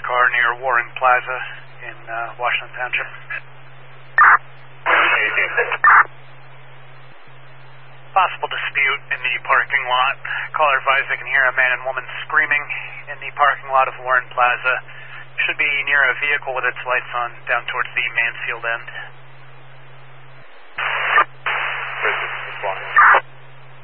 car near Warren Plaza in Washington Township. Possible dispute in the parking lot. Caller advised they can hear a man and woman screaming in the parking lot of Warren Plaza. Should be near a vehicle with its lights on down towards the Mansfield end.